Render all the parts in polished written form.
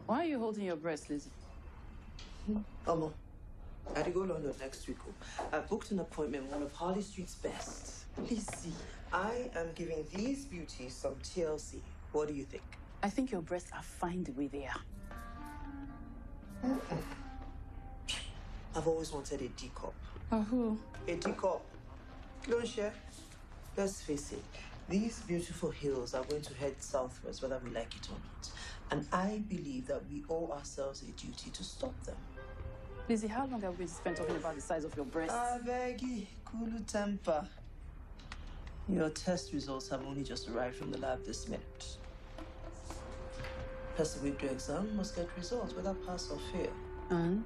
Why are you holding your breast, Lizzie? Omo, I had to go to London next week. I booked an appointment with one of Harley Street's best. Lizzie, I am giving these beauties some TLC. What do you think? I think your breasts are fine the way they are. I've always wanted a D cup. Who? A D cup. Don't share. Let's face it. These beautiful hills are going to head southwards, whether we like it or not. And I believe that we owe ourselves a duty to stop them. Lizzie, how long have we spent talking about the size of your breasts? I beg you, cool temper. Your test results have only just arrived from the lab this minute. Person with the exam must get results, whether pass or fail. And?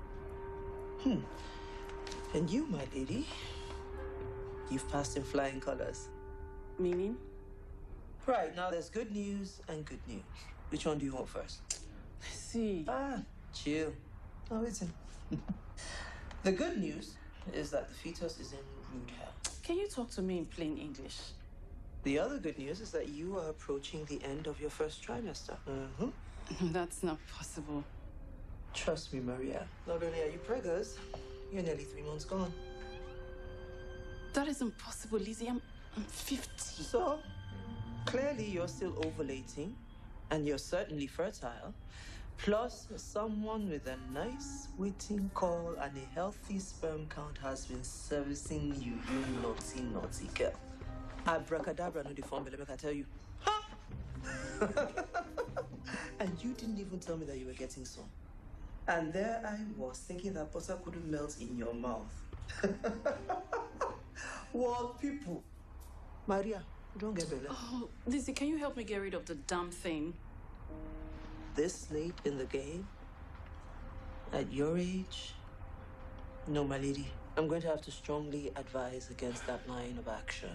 And you, my lady, you've passed in flying colors. Meaning? Right, now there's good news and good news. Which one do you want first? See. Chill. Oh, listen. The good news is that the fetus is in rude health. Can you talk to me in plain English? The other good news is that you are approaching the end of your first trimester. That's not possible. Trust me, Maria. Not only are you preggers, you're nearly 3 months gone. That is impossible, Lizzie. I'm 50. So, clearly you're still ovulating, and you're certainly fertile. Plus, someone with a nice waiting call and a healthy sperm count has been servicing you, you naughty, naughty girl. Abracadabra, no the form, but I tell you. Ha! And you didn't even tell me that you were getting some. And there I was, thinking that butter couldn't melt in your mouth. Well, people. Maria, don't get better. Oh, Lizzie, can you help me get rid of the damn thing? This late in the game? At your age? No, my lady. I'm going to have to strongly advise against that line of action.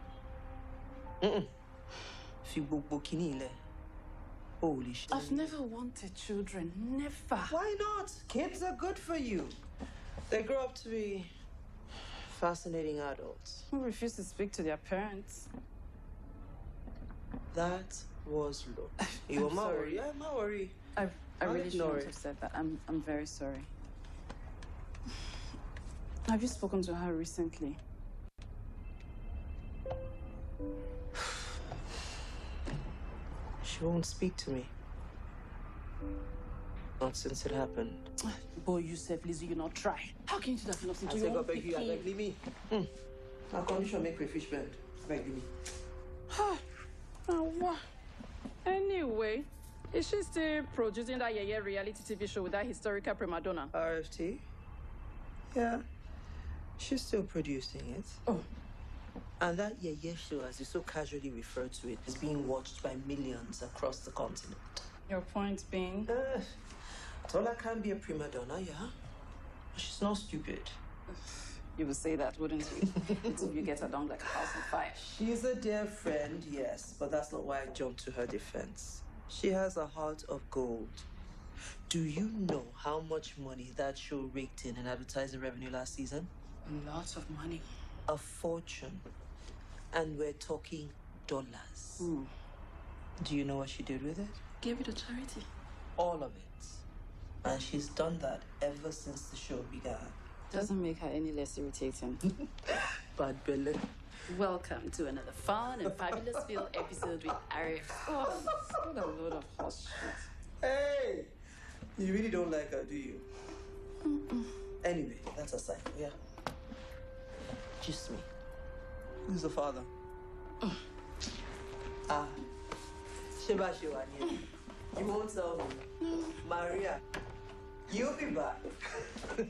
Holy shit. I've never wanted children. Never. Why not? Kids are good for you. They grow up to be fascinating adults. Who refuse to speak to their parents? That was low. You were my worry. Yeah, my worry. I really shouldn't have said that. I'm very sorry. Have you spoken to her recently? She won't speak to me. Not since it happened. Boy, Yusuf, Lizzie, you not try. How can you do that for nothing to I your say, own God beg you, I beg, leave me. Our condition make crayfish bend. Beg, leave me. Anyway, is she still producing that Yeye reality TV show with that historical prima donna? RFT? Yeah. She's still producing it. Oh. And that Yeye show, as you so casually refer to it, is being watched by millions across the continent. Your point being? Tola can be a prima donna, yeah? But she's not stupid. You would say that, wouldn't you? Until you get her down like a house on fire. She's a dear friend, yes, but that's not why I jumped to her defense. She has a heart of gold. Do you know how much money that show raked in advertising revenue last season? Lots of money. A fortune. And we're talking dollars. Do you know what she did with it? Gave it to charity. All of it. And she's done that ever since the show began. Doesn't make her any less irritating. Bad Bella. Welcome to another fun and fabulous filled episode with Arif. Oh, what a load of horse shit. Hey! You really don't like her, do you? Anyway, that's aside. Yeah. Just me. Who's the father? Sheba Shewani. You won't tell me. Maria, you'll be back.